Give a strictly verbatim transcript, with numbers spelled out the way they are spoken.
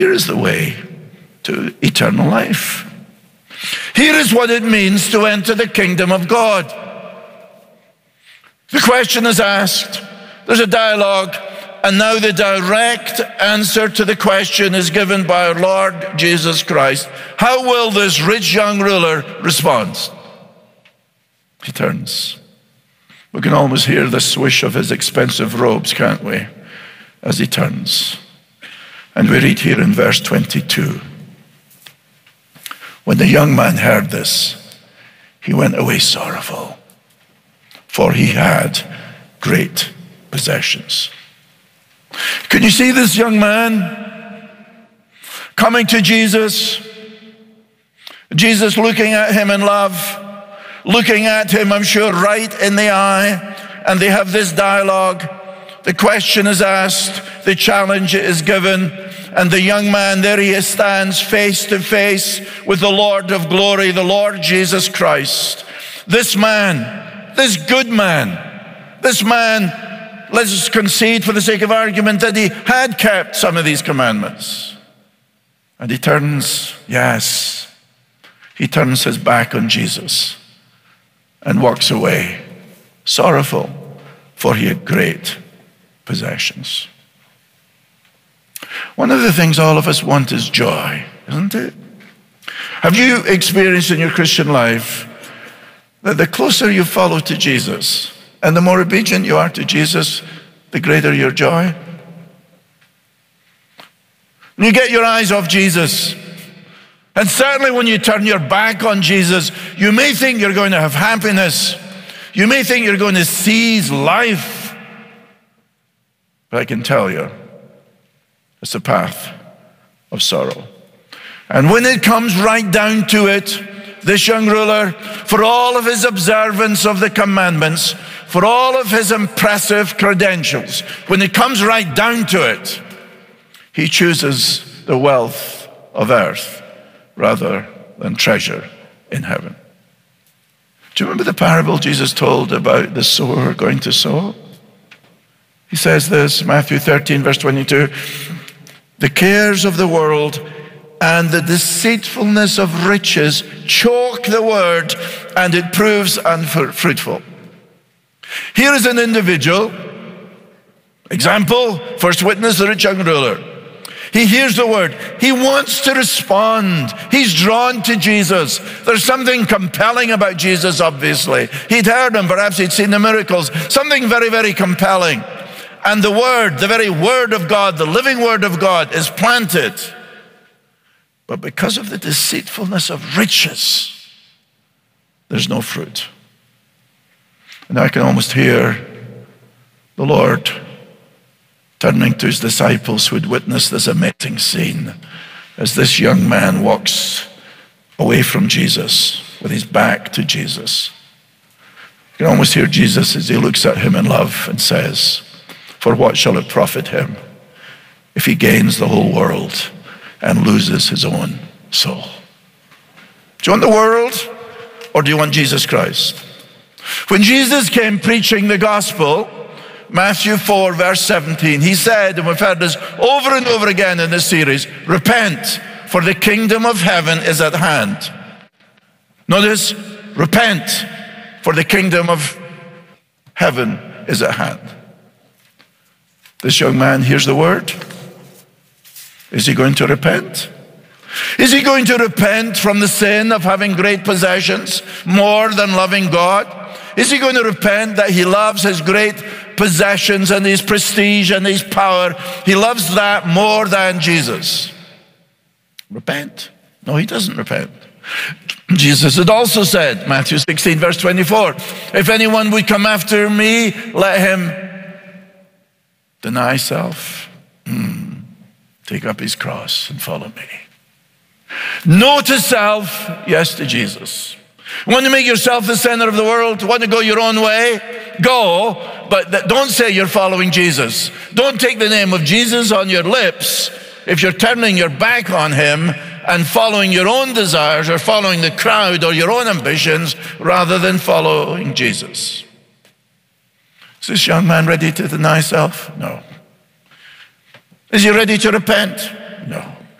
Here is the way to eternal life. Here is what it means to enter the kingdom of God. The question is asked, there's a dialogue, and now the direct answer to the question is given by our Lord Jesus Christ. How will this rich young ruler respond? He turns. We can almost hear the swish of his expensive robes, can't we, as he turns. And we read here in verse twenty-two. When the young man heard this, he went away sorrowful, for he had great possessions. Can you see this young man coming to Jesus? Jesus looking at him in love, looking at him, I'm sure, right in the eye, and they have this dialogue. The question is asked, the challenge is given, and the young man, there he stands face to face with the Lord of glory, the Lord Jesus Christ. This man, this good man, this man, let's concede for the sake of argument that he had kept some of these commandments. And he turns, yes, he turns his back on Jesus and walks away, sorrowful, for he had great possessions. One of the things all of us want is joy, isn't it? Have you experienced in your Christian life that the closer you follow to Jesus and the more obedient you are to Jesus, the greater your joy? When you get your eyes off Jesus, and certainly when you turn your back on Jesus, you may think you're going to have happiness. You may think you're going to seize life. But I can tell you, it's a path of sorrow. And when it comes right down to it, this young ruler, for all of his observance of the commandments, for all of his impressive credentials, when it comes right down to it, he chooses the wealth of earth rather than treasure in heaven. Do you remember the parable Jesus told about the sower going to sow? He says this, Matthew thirteen, verse twenty-two, the cares of the world and the deceitfulness of riches choke the word, and it proves unfruitful. Here is an individual, example, first witness, the rich young ruler. He hears the word. He wants to respond. He's drawn to Jesus. There's something compelling about Jesus, obviously. He'd heard him. Perhaps he'd seen the miracles. Something very, very compelling. And the word, the very word of God, the living word of God is planted. But because of the deceitfulness of riches, there's no fruit. And I can almost hear the Lord turning to his disciples who had witnessed this amazing scene as this young man walks away from Jesus with his back to Jesus. You can almost hear Jesus as he looks at him in love and says, for what shall it profit him if he gains the whole world and loses his own soul? Do you want the world, or do you want Jesus Christ? When Jesus came preaching the gospel, Matthew four, verse seventeen, he said, and we've heard this over and over again in this series, repent, for the kingdom of heaven is at hand. Notice, repent, for the kingdom of heaven is at hand. This young man hears the word. Is he going to repent? Is he going to repent from the sin of having great possessions more than loving God? Is he going to repent that he loves his great possessions and his prestige and his power? He loves that more than Jesus. Repent. No, he doesn't repent. Jesus had also said, Matthew sixteen, verse twenty-four, if anyone would come after me, let him deny self, mm, take up his cross and follow me. No to self, yes to Jesus. Want to make yourself the center of the world? Want to go your own way? Go, but don't say you're following Jesus. Don't take the name of Jesus on your lips if you're turning your back on him and following your own desires or following the crowd or your own ambitions rather than following Jesus. Is this young man ready to deny self? No. Is he ready to repent? No.